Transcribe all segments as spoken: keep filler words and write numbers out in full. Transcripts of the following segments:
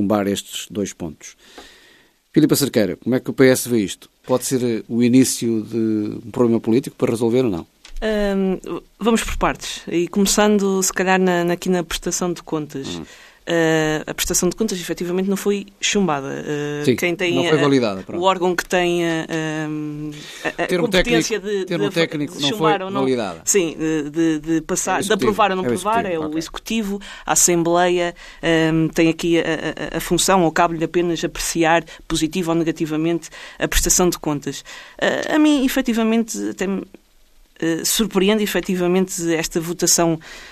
chumbar estes dois pontos. Filipe Cerqueira, como é que o P S vê isto? Pode ser o início de um problema político para resolver ou não? Um, vamos por partes. E começando, se calhar, na, aqui na prestação de contas. Hum. Uh, a prestação de contas, efetivamente, não foi chumbada. Uh, Sim, quem tem, não foi validada. Uh, o órgão que tem uh, a, a termo competência técnico, de, termo de, técnico de não chumbar foi ou não. Validada. Sim, de, de, de passar, é de aprovar ou não é aprovar, é o okay. Executivo. A Assembleia um, tem aqui a, a, a função, ou cabe-lhe apenas apreciar, positivo ou negativamente, a prestação de contas. Uh, a mim, efetivamente, até Uh, surpreende efetivamente esta votação,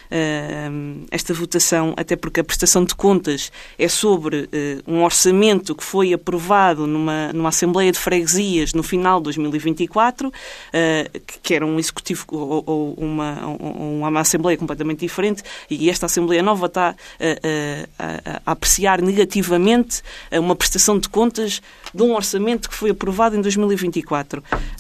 uh, esta votação, até porque a prestação de contas é sobre uh, um orçamento que foi aprovado numa, numa Assembleia de Freguesias no final de dois mil e vinte e quatro, uh, que era um executivo ou, ou uma, uma, uma Assembleia completamente diferente, e esta Assembleia nova está uh, uh, a, a apreciar negativamente uma prestação de contas de um orçamento que foi aprovado em dois mil e vinte e quatro.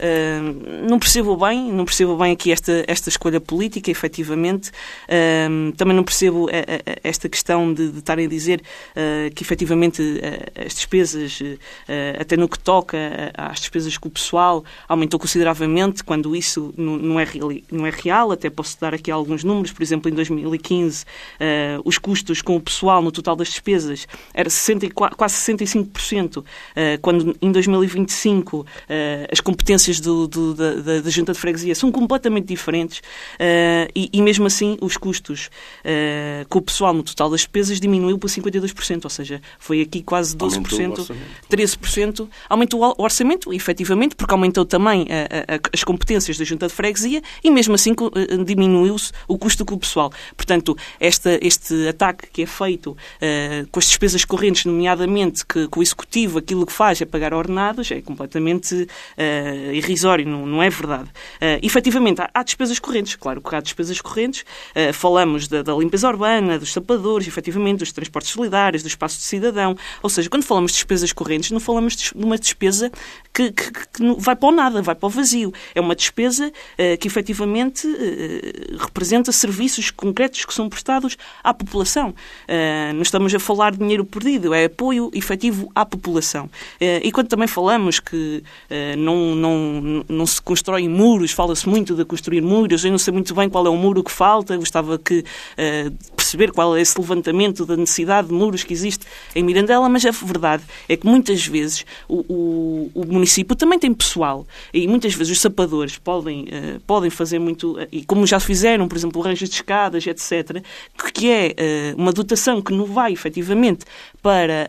Uh, não percebo bem, não percebo bem aqui esta, esta escolha política, efetivamente. Um, também não percebo a, a, esta questão de, de estarem a dizer uh, que, efetivamente, uh, as despesas, uh, até no que toca às despesas com o pessoal, aumentou consideravelmente, quando isso não, não, é, real, não é real. Até posso dar aqui alguns números. Por exemplo, em dois mil e quinze, uh, os custos com o pessoal no total das despesas era sessenta e quatro, quase sessenta e cinco por cento, uh, quando em dois mil e vinte e cinco uh, as competências do, do, da, da Junta de Freguesia são completamente diferentes, uh, e, e mesmo assim os custos uh, com o pessoal no total das despesas diminuiu para cinquenta e dois por cento, ou seja, foi aqui quase doze por cento, treze por cento, aumentou o orçamento, efetivamente, porque aumentou também a, a, as competências da Junta de Freguesia e mesmo assim uh, diminuiu-se o custo com o pessoal. Portanto, esta, este ataque que é feito uh, com as despesas correntes, nomeadamente que, que o Executivo aquilo que faz é pagar ordenados, é completamente uh, irrisório, não, não é verdade. Uh, efetivamente, há, há despesas correntes, claro que há despesas correntes, uh, falamos da, da limpeza urbana, dos sapadores, efetivamente, dos transportes solidários, do espaço de cidadão, ou seja, quando falamos de despesas correntes, não falamos de uma despesa que, que, que não, vai para o nada, vai para o vazio. É uma despesa uh, que, efetivamente, uh, representa serviços concretos que são prestados à população. Uh, não estamos a falar de dinheiro perdido, é apoio efetivo à população. Uh, e quando também falamos que uh, não, não, não se constroem muros, fala-se muito de construir muros, eu não sei muito bem qual é o muro que falta, gostava que, uh, de perceber qual é esse levantamento da necessidade de muros que existe em Mirandela, mas a verdade é que muitas vezes o, o, o município também tem pessoal e muitas vezes os sapadores podem, uh, podem fazer muito, uh, e como já fizeram, por exemplo, arranjos de escadas, etcétera, que é uh, uma dotação que não vai efetivamente para,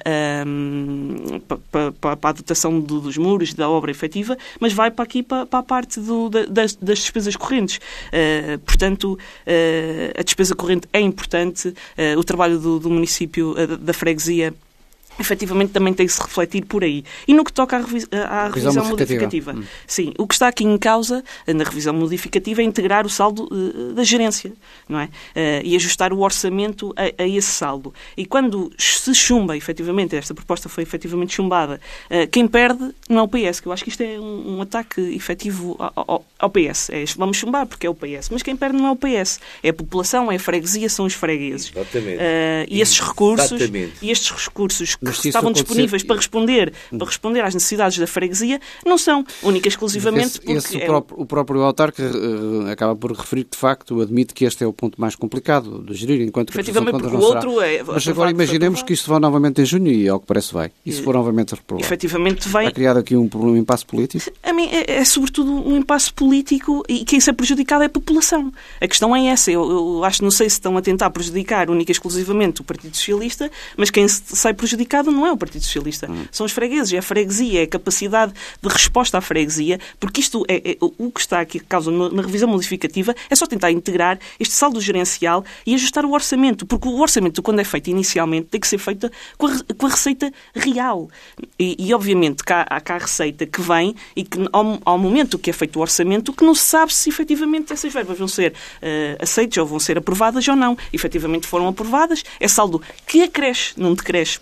um, para, para, para a dotação do, dos muros, da obra efetiva, mas vai para aqui, para, para a parte do, das, das despesas correntes. Uh, portanto, uh, a despesa corrente é importante, uh, o trabalho do, do município, uh, da freguesia, efetivamente também tem que se refletir por aí. E no que toca à, revi- à revisão, revisão modificativa, hum. sim, o que está aqui em causa na revisão modificativa é integrar o saldo uh, da gerência, não é? Uh, e ajustar o orçamento a, a esse saldo. E quando se chumba, efetivamente, esta proposta foi efetivamente chumbada, uh, quem perde não é o P S, que eu acho que isto é um, um ataque efetivo ao, ao, ao P S. É, vamos chumbar porque é o P S, mas quem perde não é o P S, é a população, é a freguesia, são os fregueses. Exatamente. Uh, e esses recursos, Exatamente. e estes recursos que Mas estavam disponíveis para responder, para responder às necessidades da freguesia, não são única e exclusivamente esse, porque... Esse, o, é... próprio, o próprio autarca uh, acaba por referir que, de facto, admite que este é o ponto mais complicado de gerir, enquanto que a prestação de contas não será. Outro é, mas agora imaginemos que isto vai novamente em junho, e ao que parece vai. E se for novamente reprovado? Efetivamente vai... Está criado aqui um, um impasse político? A mim é, é sobretudo um impasse político, e quem se é prejudicado é a população. A questão é essa. Eu, eu acho, não sei se estão a tentar prejudicar única e exclusivamente o Partido Socialista, mas quem se sai prejudicado não é o Partido Socialista. Hum. São os fregueses, é a freguesia, é a capacidade de resposta à freguesia, porque isto é, é o que está aqui, causa na revisão modificativa, é só tentar integrar este saldo gerencial e ajustar o orçamento, porque o orçamento, quando é feito inicialmente, tem que ser feito com a, com a receita real. E, e obviamente, cá, há cá a receita que vem e que, ao, ao momento que é feito o orçamento, que não se sabe se efetivamente essas verbas vão ser uh, aceitas ou vão ser aprovadas ou não. Efetivamente foram aprovadas, é saldo que acresce, não decresce. Portanto, não,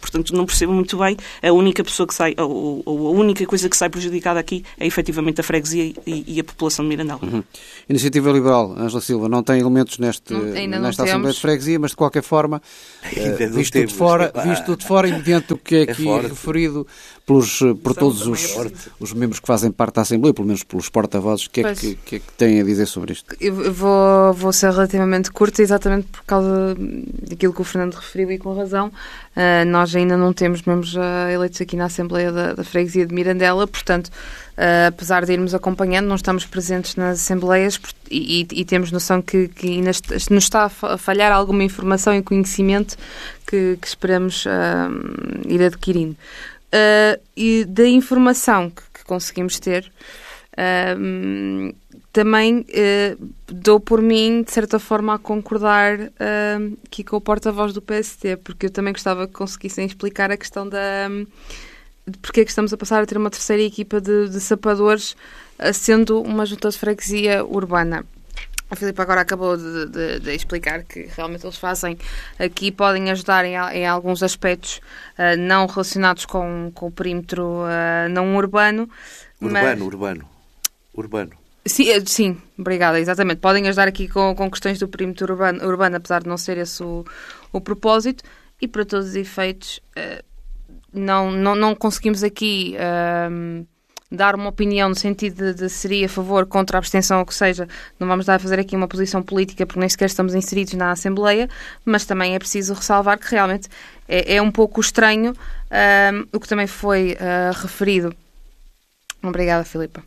não percebo muito bem, a única pessoa que sai, ou, ou a única coisa que sai prejudicada aqui é efetivamente a freguesia e, e a população de Mirandela. Uhum. Iniciativa Liberal, Ângela Silva, não tem elementos neste, não, nesta Assembleia de Freguesia, mas de qualquer forma, uh, visto, tudo de fora, ah, visto tudo de fora, e mediante o que é aqui é referido pelos, por todos os, os membros que fazem parte da Assembleia, pelo menos pelos porta-vozes, o que, é que, que é que têm a dizer sobre isto? Eu vou, vou ser relativamente curta, exatamente por causa daquilo que o Fernando referiu e com razão. Uh, nós ainda não temos membros uh, eleitos aqui na Assembleia da, da Freguesia de Mirandela, portanto, uh, apesar de irmos acompanhando, não estamos presentes nas Assembleias e, e, e temos noção que, que ainda nos está a falhar alguma informação e conhecimento que, que esperamos uh, ir adquirindo. Uh, e da informação que, que conseguimos ter, uh, também uh, dou por mim, de certa forma, a concordar uh, aqui com o porta-voz do P S T, porque eu também gostava que conseguissem explicar a questão da... de porque é que estamos a passar a ter uma terceira equipa de, de sapadores, uh, sendo uma junta de freguesia urbana. A Filipe agora acabou de, de, de explicar que realmente eles fazem aqui, podem ajudar em, em alguns aspectos uh, não relacionados com, com o perímetro uh, não urbano. Urbano, mas... urbano. Urbano. Sim, sim, obrigada, exatamente. Podem ajudar aqui com, com questões do perímetro urbano, urbano, apesar de não ser esse o, o propósito. E para todos os efeitos, uh, não, não, não conseguimos aqui... Uh, dar uma opinião no sentido de, de seria a favor, contra a abstenção, ou o que seja. Não vamos dar a fazer aqui uma posição política porque nem sequer estamos inseridos na Assembleia, mas também é preciso ressalvar que realmente é, é um pouco estranho um, o que também foi uh, referido. Obrigada, Filipa.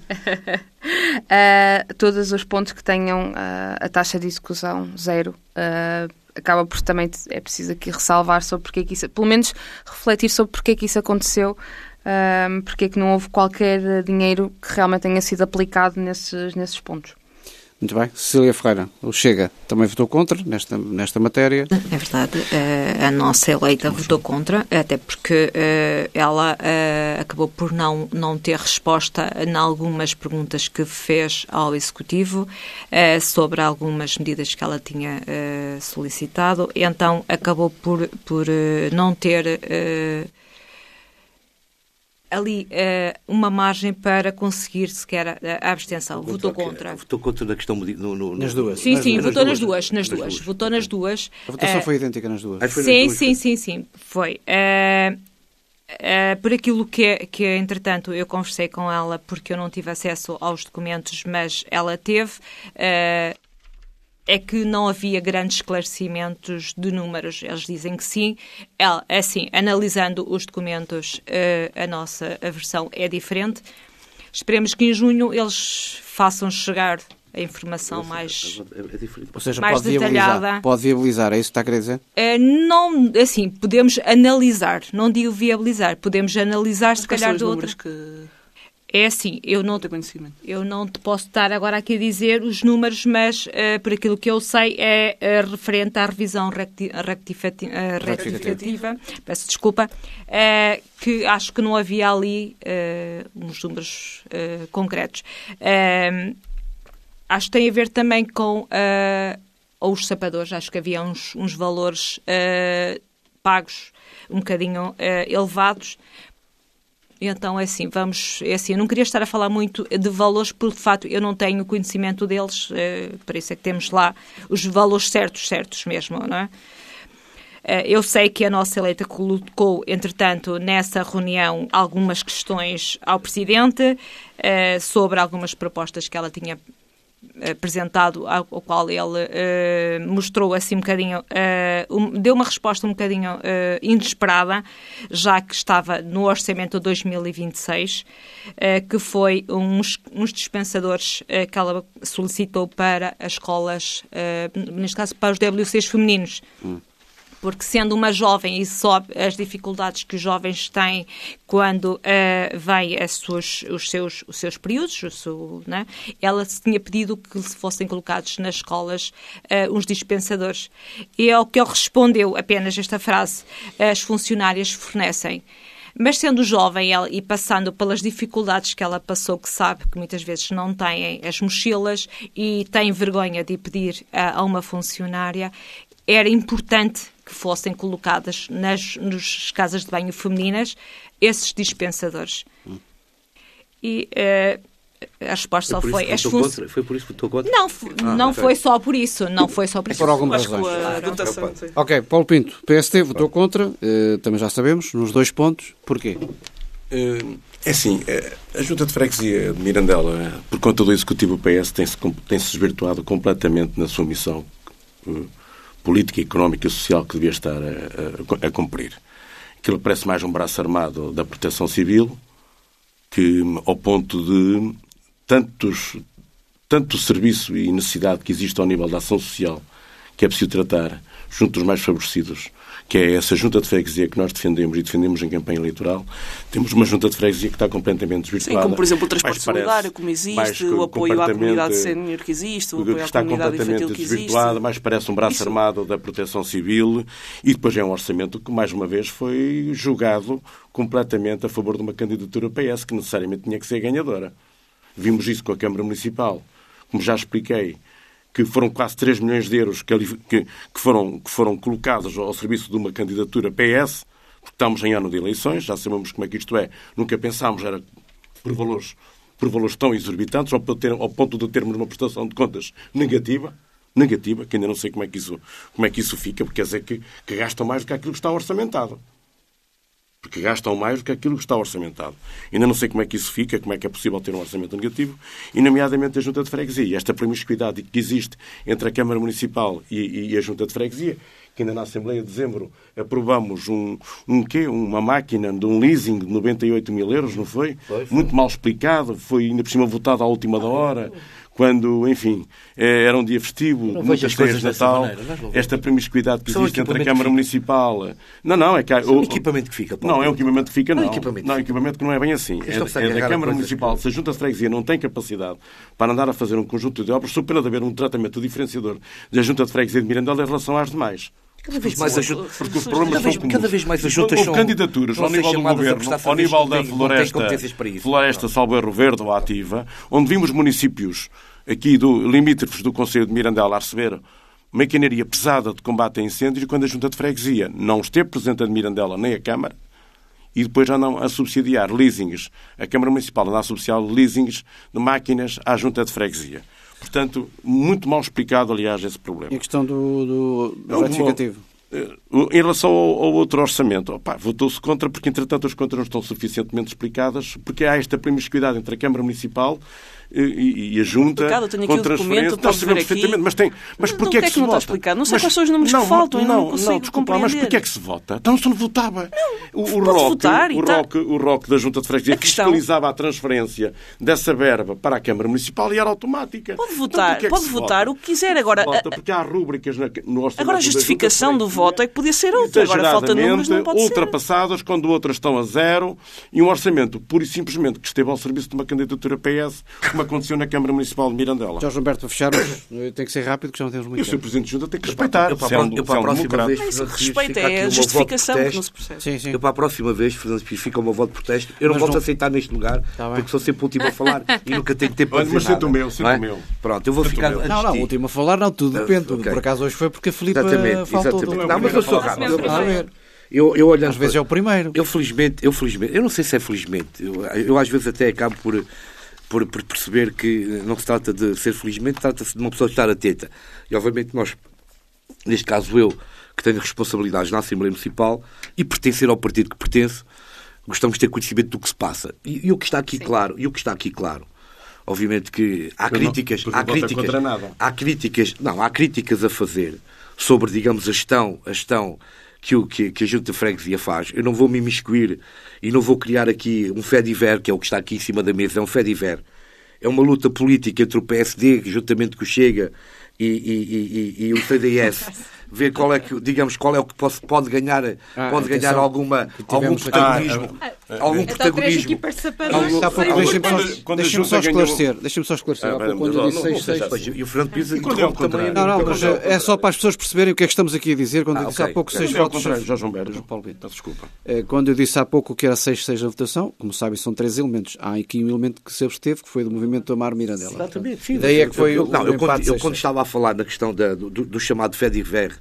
uh, todos os pontos que tenham uh, a taxa de execução zero, uh, acaba por também é preciso aqui ressalvar sobre porque é que isso, pelo menos refletir sobre porque é que isso aconteceu. Um, porque é que não houve qualquer dinheiro que realmente tenha sido aplicado nesses, nesses pontos. Muito bem. Cecília Ferreira, o Chega também votou contra nesta, nesta matéria. É verdade. A nossa eleita votou contra, até porque ela acabou por não, não ter resposta em algumas perguntas que fez ao Executivo sobre algumas medidas que ela tinha solicitado. Então, acabou por, por não ter... ali uh, uma margem para conseguir sequer a, a abstenção. Votou contra. Votou contra na questão... No, no, nas duas. Sim, nas sim, duas. votou nas duas. Nas duas. Nas duas. Votou nas duas. A votação uh, foi idêntica nas duas. Ah, foi sim, nas duas. sim, sim, sim. Foi. Uh, uh, por aquilo que, que, entretanto, eu conversei com ela, porque eu não tive acesso aos documentos, mas ela teve... Uh, é que não havia grandes esclarecimentos de números. Eles dizem que sim. Ela, assim, analisando os documentos, a nossa versão é diferente. Esperemos que em junho eles façam chegar a informação mais, Ou seja, mais pode detalhada. Viabilizar. Pode viabilizar, é isso que está a querer dizer? Não, assim, podemos analisar. Não digo viabilizar. Podemos analisar, se calhar, de outra... Que... É assim, eu não, eu não te posso estar agora aqui a dizer os números, mas uh, por aquilo que eu sei é uh, referente à revisão recti rectificativa, uh, rectificativa, peço desculpa, uh, que acho que não havia ali uh, uns números uh, concretos. Uh, acho que tem a ver também com uh, os sapadores, acho que havia uns, uns valores uh, pagos um bocadinho uh, elevados. Então, é assim, vamos... É assim, eu não queria estar a falar muito de valores, porque, de facto, eu não tenho conhecimento deles, eh, por isso é que temos lá os valores certos, certos mesmo, não é? Eh, eu sei que a nossa eleita colocou, entretanto, nessa reunião, algumas questões ao Presidente eh, sobre algumas propostas que ela tinha apresentado, ao qual ele uh, mostrou assim um bocadinho, uh, um, deu uma resposta um bocadinho uh, inesperada, já que estava no orçamento de dois mil e vinte e seis, uh, que foi uns, uns dispensadores uh, que ela solicitou para as escolas, uh, neste caso para os W Cs femininos. Hum. Porque sendo uma jovem e sabe as dificuldades que os jovens têm quando uh, vêm as suas, os, seus, os seus períodos, o seu, né? Ela se tinha pedido que se fossem colocados nas escolas uh, uns dispensadores. E é o que ele respondeu, apenas esta frase, as funcionárias fornecem. Mas sendo jovem ela, e passando pelas dificuldades que ela passou, que sabe que muitas vezes não têm as mochilas e tem vergonha de pedir a, a uma funcionária, era importante que fossem colocadas nas nos casas de banho femininas esses dispensadores. Hum. E uh, a resposta só foi... As fun... contra? Foi por isso que votou contra? Não, ah, não okay. foi só por isso. Não foi só por isso. Por algumas razões. Ah, ok, Paulo Pinto, P S T votou contra, uh, também já sabemos, nos dois pontos. Porquê? Uh, é assim, a Junta de Freguesia de Mirandela, por conta do Executivo, o P S tem-se tem-se desvirtuado completamente na sua missão uh, política, económica e social que devia estar a, a, a cumprir. Aquilo parece mais um braço armado da Proteção Civil, que ao ponto de tantos, tanto serviço e necessidade que existe ao nível da ação social que é preciso tratar junto dos mais favorecidos, que é essa junta de freguesia que nós defendemos e defendemos em campanha eleitoral. Temos uma junta de freguesia que está completamente desvirtuada. Sim, como por exemplo o transporte solidário, como existe, o apoio à comunidade sénior que existe, o apoio à comunidade infantil que existe. Mais parece um braço Isso. armado da Proteção Civil, e depois é um orçamento que mais uma vez foi julgado completamente a favor de uma candidatura P S que necessariamente tinha que ser ganhadora. Vimos isso com a Câmara Municipal, como já expliquei, que foram quase três milhões de euros que, que, que, foram, que foram colocados ao serviço de uma candidatura P S, porque estamos em ano de eleições, já sabemos como é que isto é, nunca pensámos, era por valores, por valores tão exorbitantes, ao, ter, ao ponto de termos uma prestação de contas negativa, negativa, que ainda não sei como é que isso, como é que isso fica, porque quer dizer que, que gastam mais do que aquilo que está orçamentado. Porque gastam mais do que aquilo que está orçamentado. Ainda não sei como é que isso fica, como é que é possível ter um orçamento negativo, e nomeadamente a Junta de Freguesia. Esta promiscuidade que existe entre a Câmara Municipal e, e a Junta de Freguesia, que ainda na Assembleia de Dezembro aprovamos um, um quê? uma máquina de um leasing de noventa e oito mil euros, não foi? Foi, foi? Muito mal explicado, foi ainda por cima votado à última da hora, quando, enfim, era um dia festivo, muitas feiras de Natal, esta promiscuidade que existe entre a Câmara Municipal. Não, não, é que há, o equipamento que fica. Não, é um equipamento que fica, não. Não, equipamento, não, equipamento que não é bem assim. É, é da Câmara Municipal. Se a Junta de Freguesia não tem capacidade para andar a fazer um conjunto de obras, só pena de haver um tratamento diferenciador da Junta de Freguesia de Mirandela em relação às demais. Cada vez mais as porque os problemas cada, vez, cada vez mais as juntas são candidaturas ao nível do governo, ao nível da floresta, floresta Salvo Erro Verde ou ativa, onde vimos municípios aqui do limítrofes do Concelho de Mirandela a receber maquinaria pesada de combate a incêndios, quando a Junta de Freguesia não esteve presente a de Mirandela nem a Câmara, e depois já não a subsidiar leasings. A Câmara Municipal anda a subsidiar leasings de máquinas à Junta de Freguesia. Portanto, muito mal explicado, aliás, esse problema. E a questão do, do, do retificativo? Em relação ao, ao outro orçamento, opa, votou-se contra porque, entretanto, as contas não estão suficientemente explicadas, porque há esta promiscuidade entre a Câmara Municipal e, e a Junta. Explicado, tenho aqui o documento, nós sabemos perfeitamente, mas, tem, mas não, porquê é que, que se não vota? Está explicado. Não sei mas, quais são os números não, que faltam, não, eu não consigo não, desculpa, compreender. Mas porquê é que se vota? Então se não votava. Não, o, o, rock, o, rock, o rock da Junta de Freguesia fiscalizava a transferência dessa verba para a Câmara Municipal e era automática. Pode votar, então, pode votar o que quiser. Agora, vota porque há rúbricas no orçamento. Agora a justificação do voto é que podia ser outra. Agora falta números, não pode ser. Ultrapassadas quando outras estão a zero, e um orçamento pura e simplesmente que esteve ao serviço de uma candidatura P S, como aconteceu na Câmara Municipal de Mirandela. Jorge Humberto, para fechar, tem que ser rápido, que já não temos muito tempo. E o senhor Presidente de Junta tem que respeitar. Eu, para, eu, para a próxima vez, Fernando respeito, é a justificação que não se percebe. Sim, sim. Eu para a próxima vez, Fernando Pires, fica o meu voto de protesto. Eu não volto não... a aceitar neste lugar, tá porque sou sempre o último a falar e nunca tenho tempo para dizer mas nada. Mas sinto o meu, sinto o meu. Pronto, eu vou ficar... Não, não, o último a falar não, tudo depende. Okay. Por acaso hoje foi porque a Filipe faltou. Exatamente. Não, mas eu sou rápido. Eu, eu olhando, às vezes é o primeiro. Eu felizmente, eu felizmente, eu não sei se é felizmente, eu, eu às vezes até acabo por, por, por perceber que não se trata de ser felizmente, trata-se de uma pessoa estar atenta. E obviamente nós, neste caso eu, que tenho responsabilidades na Assembleia Municipal e pertencer ao partido que pertenço, gostamos de ter conhecimento do que se passa. E, e o que está aqui Sim. claro, e o que está aqui claro, obviamente que há porque críticas, não, há críticas, há críticas, não, há críticas a fazer sobre, digamos, a gestão, a gestão que, o, que, que a Junta de Freguesia faz. Eu não vou me imiscuir e não vou criar aqui um fediver, que é o que está aqui em cima da mesa, é um fediver. É uma luta política entre o P S D, juntamente com o Chega e, e, e, e o C D S, ver qual é que, digamos, qual é o que pode, pode ganhar, ah, pode ganhar alguma, algum protagonismo. Ah, ah, algum então, protagonismo. Deixa-me só esclarecer. Deixa-me só esclarecer. Quando eu disse seis seis. E o Fernando Pires interrompe também. Não, não, mas é só para as pessoas perceberem o que é que estamos aqui a dizer. Quando eu disse há pouco seis votos. Jorge Humberto, Paulo Pinto, desculpa. Quando eu disse há pouco que era seis seis na votação, como sabem, são três elementos. Há aqui um elemento que se absteve, que foi do movimento Amar Mirandela. Exatamente. Daí é que foi. Não, eu quando estava a falar na questão do chamado Fediver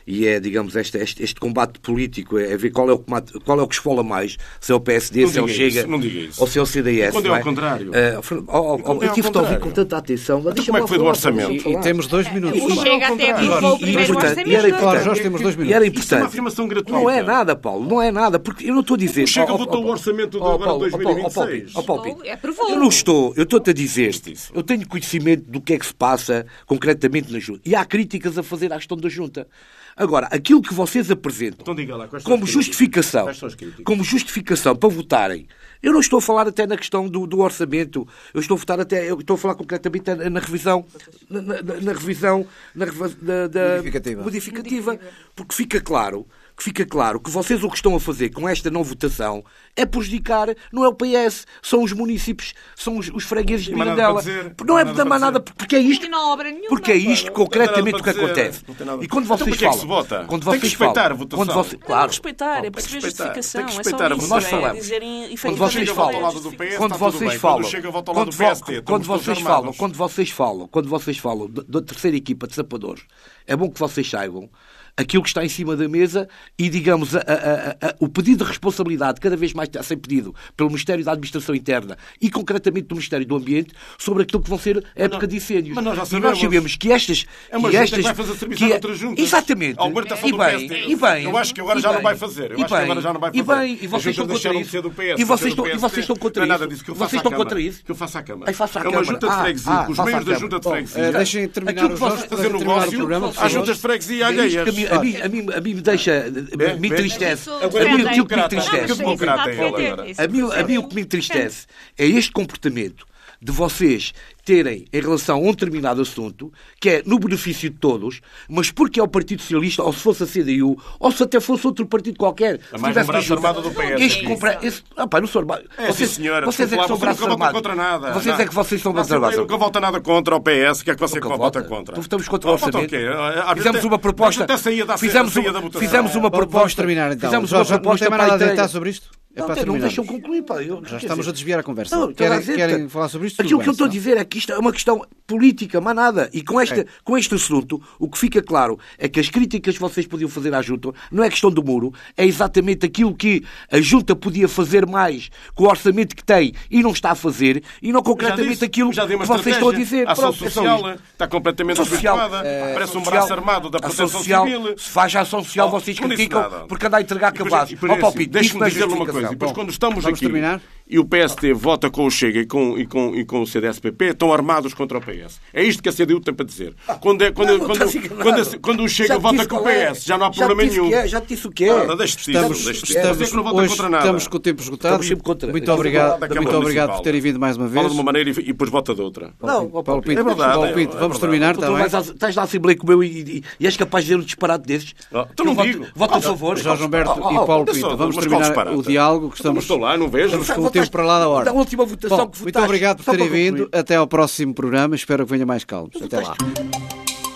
e é, digamos, este, este, este combate político, é ver qual é, o, qual é o que esfola mais, se é o P S D, não se é o Chega, isso, ou se é o C D S. Quando é ao é contrário. Uh, oh, oh, eu tive-te a ouvir com tanta atenção. Então, como é que foi do orçamento? E, e temos dois minutos. O Chega até aprovou o primeiro orçamento. E era importante. Nós temos dois minutos. E era importante. Isso é uma afirmação gratuita. Não é nada, Paulo, não é nada, porque eu não estou a dizer... O Chega oh, votou oh, o orçamento de agora de dois mil e vinte e seis. Oh, Paulo, oh, é aprovou. Eu não estou, eu estou-te a dizer, eu tenho conhecimento do que é que se passa concretamente na Junta. E há críticas a fazer à questão da Junta. Agora, aquilo que vocês apresentam então, diga lá, como justificação, como justificação para votarem, eu não estou a falar até na questão do, do orçamento, eu estou a votar até, eu estou a falar concretamente na, na revisão, na, na, na revisão na, da, da modificativa. modificativa, porque fica claro que fica claro que vocês o que estão a fazer com esta não votação é prejudicar, não é o P S, são os municípios, são os, os fregueses de Mirandela. Não é para mais nada, porque é isto, porque é isto concretamente o que acontece. E quando vocês falam, quando vocês tem que respeitar a votação. Quando você, claro, respeitar, é perceber a justificação, tem que respeitar é a só isso, nós é dizerem quando vocês falam, quando vocês falam, quando vocês falam, quando vocês falam, quando vocês falam da terceira equipa de sapadores, é bom que vocês saibam aquilo que está em cima da mesa e, digamos, a, a, a, o pedido de responsabilidade cada vez mais está a ser pedido pelo Ministério da Administração Interna e, concretamente, do Ministério do Ambiente sobre aquilo que vão ser a época de incêndios. Mas nós já sabemos. E nós sabemos que estas... É uma que junta estas, que vai fazer serviço a outras juntas. Exatamente. A argumentação e do bem, P S D. E bem, eu acho que agora já não vai fazer. Eu e acho que agora já não vai fazer. E bem, e vocês estão contra isso. E vocês estão, e vocês estão contra isso. Não é nada disso que eu faço vocês à estão contra isso. Que eu faço à Câmara. Aí faço à é uma Câmara. junta de freguesia. Ah, Os ah, membros da Câmara. junta de Bom, freguesia. Deixem terminar Aquilo os que posso fazer negócio às juntas de freguesia alheias. A mim, a mim, a mim me deixa, me entristece. A mim aquilo que me entristece. A mim, a mim o que me entristece é este comportamento de vocês terem em relação a um determinado assunto, que é no benefício de todos, mas porque é o Partido Socialista, ou se fosse a C D U, ou se até fosse outro partido qualquer. A mais um braço armado do P S. Este compra... Esse... Ah, pá, não sou armado. É, vocês, sim, senhora. Vocês é que são braços armados. Contra nada. Vocês é que vocês são braços armados. Nunca vota nada contra o P S. O que é que você que vota contra? Estamos contra o orçamento. Fizemos uma proposta. Fizemos Fizemos uma proposta. terminar então. Fizemos uma proposta para nada a deitar sobre isto? É não, para não deixam concluir, pá. Eu, Já estamos dizer... a desviar a conversa. Não, querem dizer, querem falar sobre isto? Aquilo bem, que eu estou a dizer é que isto é uma questão política, mas nada. E com, esta, é. com este assunto, o que fica claro é que as críticas que vocês podiam fazer à Junta não é questão do muro, é exatamente aquilo que a Junta podia fazer mais com o orçamento que tem e não está a fazer, e não concretamente disse, aquilo que vocês estão a dizer. A ação social é está completamente desvirtuada, é, parece um braço armado da proteção social, civil. Se faz a ação social, oh, vocês criticam porque andam a entregar cabazes. Ó, Palpite, deixe-me dizer-lhe uma coisa. E depois, quando estamos Vamos aqui terminar? e o P S D vota com o Chega e com, e com, e com o C D S P P, estão armados contra o P S. É isto que a C D U tem para dizer. Quando, é, quando, não, quando, não quando, quando, quando o Chega vota com o P S, é. já não há problema nenhum. É, já te disse o que é. Nada, deixe-te estamos, isso. Deixe estamos, é que não vota hoje contra nada. Estamos com o tempo esgotado. Contra, muito obrigado, muito obrigado por terem vindo mais uma vez. Fala de uma maneira e depois vota de outra. Não, Paulo Pinto, é verdade. Paulo Pinto, vamos terminar também. Estás na Assembleia como eu e és capaz de dizer um disparate desses? Tu não digo. Vota a favor. Jorge Humberto e Paulo Pinto, vamos terminar o diálogo que estamos. Estou lá, não vejo. Estamos com o tempo para lá da hora. Da última votação Bom, que muito obrigado por terem vindo. Até ao próximo programa. Espero que venha mais calmos. Até lá.